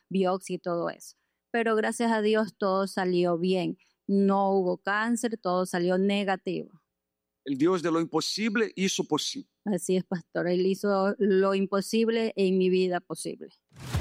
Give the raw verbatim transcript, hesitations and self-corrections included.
biopsia y todo eso. Pero gracias a Dios todo salió bien. No hubo cáncer, todo salió negativo. El Dios de lo imposible hizo posible. Así es, pastor. Él hizo lo imposible en mi vida posible.